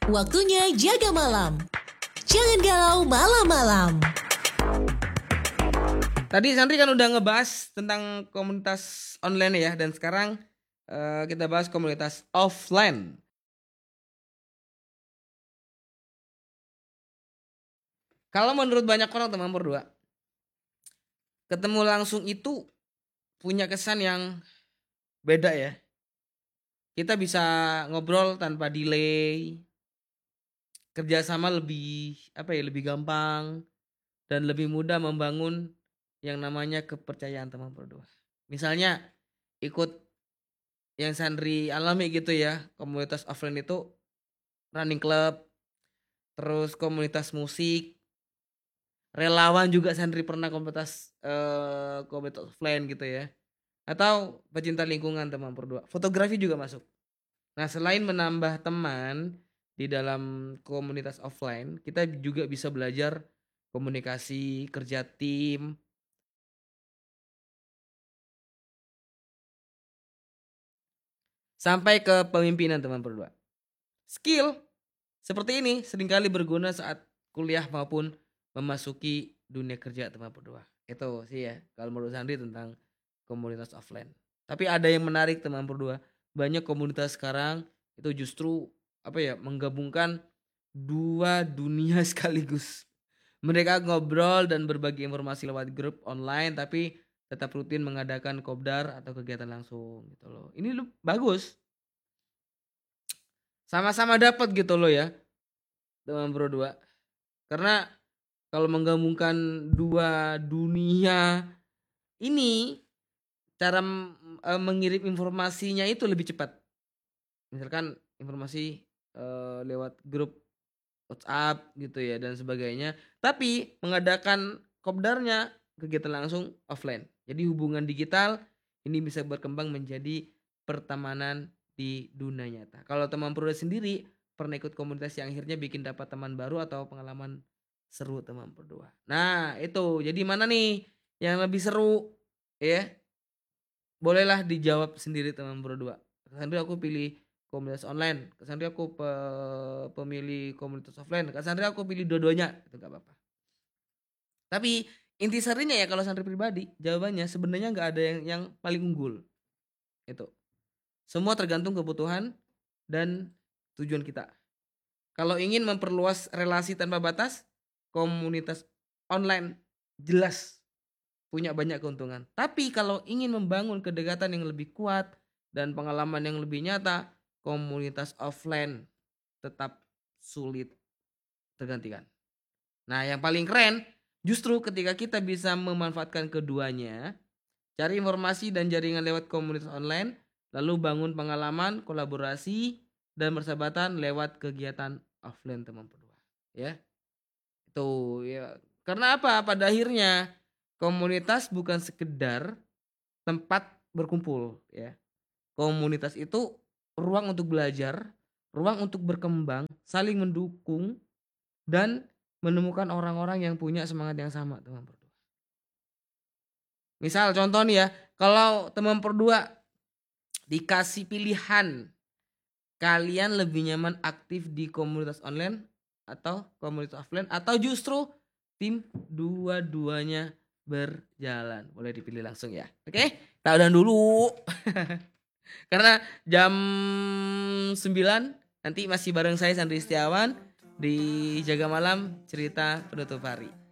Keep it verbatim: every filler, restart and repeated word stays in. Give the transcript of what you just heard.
Waktunya jaga malam. Jangan galau malam-malam. Tadi Sandri kan udah ngebahas tentang komunitas online ya, dan sekarang uh, kita bahas komunitas offline. Kalau menurut banyak orang teman berdua, ketemu langsung itu punya kesan yang beda ya. Kita bisa ngobrol tanpa delay, kerjasama lebih apa ya, lebih gampang dan lebih mudah membangun yang namanya kepercayaan teman berdua. Misalnya ikut yang Sandri alami gitu ya, komunitas offline itu running club, terus komunitas musik, relawan juga Sandri pernah komunitas eh, komunitas offline gitu ya, atau pecinta lingkungan teman berdua. Fotografi juga masuk. Nah, selain menambah teman di dalam komunitas offline, kita juga bisa belajar komunikasi, kerja tim, sampai ke pemimpinan teman berdua. Skill seperti ini seringkali berguna saat kuliah maupun memasuki dunia kerja teman berdua. Itu sih ya kalau menurut Sandri tentang komunitas offline. Tapi ada yang menarik teman berdua. Banyak komunitas sekarang itu justru apa ya, menggabungkan dua dunia sekaligus. Mereka ngobrol dan berbagi informasi lewat grup online, tapi tetap rutin mengadakan kopdar atau kegiatan langsung gitu loh. Ini lu bagus. Sama-sama dapat gitu loh ya teman berdua. Karena kalau menggabungkan dua dunia ini, cara e, mengirim informasinya itu lebih cepat. Misalkan informasi e, lewat grup WhatsApp gitu ya dan sebagainya. Tapi mengadakan kopdarnya kegiatan langsung offline. Jadi hubungan digital ini bisa berkembang menjadi pertemanan di dunia nyata. Kalau teman berdua sendiri pernah ikut komunitas yang akhirnya bikin dapat teman baru atau pengalaman seru teman berdua. Nah itu jadi mana nih yang lebih seru ya? Bolehlah dijawab sendiri teman berdua. Sandri aku pilih komunitas online, Kak Sandri aku pe pemilih komunitas offline, Kak Sandri aku pilih dua-duanya, itu gak apa-apa. Tapi inti serinya ya kalau Sandri pribadi, jawabannya sebenarnya nggak ada yang yang paling unggul. Itu. Semua tergantung kebutuhan dan tujuan kita. Kalau ingin memperluas relasi tanpa batas, komunitas online jelas punya banyak keuntungan. Tapi kalau ingin membangun kedekatan yang lebih kuat dan pengalaman yang lebih nyata, komunitas offline tetap sulit tergantikan. Nah, yang paling keren justru ketika kita bisa memanfaatkan keduanya, cari informasi dan jaringan lewat komunitas online, lalu bangun pengalaman, kolaborasi, dan persahabatan lewat kegiatan offline teman berdua. Ya, itu ya. Karena apa? Pada akhirnya komunitas bukan sekedar tempat berkumpul ya. Komunitas itu ruang untuk belajar, ruang untuk berkembang, saling mendukung dan menemukan orang-orang yang punya semangat yang sama teman berdua. Misal contoh nih ya, kalau teman berdua dikasih pilihan, kalian lebih nyaman aktif di komunitas online atau komunitas offline atau justru tim dua-duanya berjalan? Boleh dipilih langsung ya. Oke, kita udahan dulu. Karena jam sembilan nanti masih bareng saya Sandri Setiawan di Jaga Malam Cerita Penutup Hari.